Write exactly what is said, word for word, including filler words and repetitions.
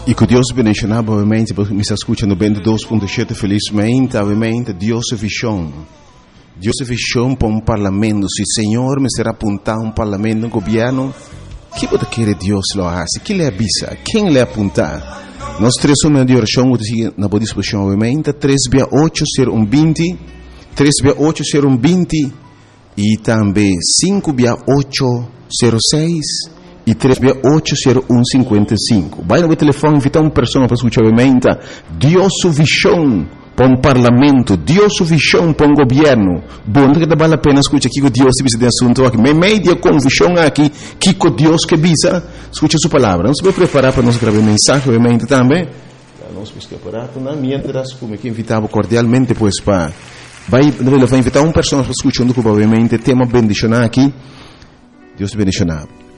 E que Deus bendicionava, obviamente, porque me está escutando noventa e dois ponto sete, felizmente, obviamente, Deus é visão. Deus é visão para um parlamento. Se o Senhor me será apontar um parlamento, um governo, que pode querer Deus lo hace? Que lhe avisa? Quem lhe apontar? Nós três somos de oração, na boa disposição, obviamente, três via oito zero um vinte, três via oito zero um vinte, e também cinco via oito zero seis, e três via oito zero um cinquenta e cinco. Vai no telefone, invitar uma pessoa para escutar, obviamente, Deus é visão para um parlamento, Deus é visão para um governo. Bom, que vale a pena escutar aqui que Deus se visa de assunto aqui. Me media com visão aqui, que com Deus que visa, escute sua palavra. Nós vamos preparar para nós gravar mensagem, obviamente, também. Nós vamos preparar, não, mientras, como que invitava cordialmente, pois, para... Vai, vai invitar uma pessoa para escutar, obviamente, tema bendicionar aqui. Deus te bendicionar.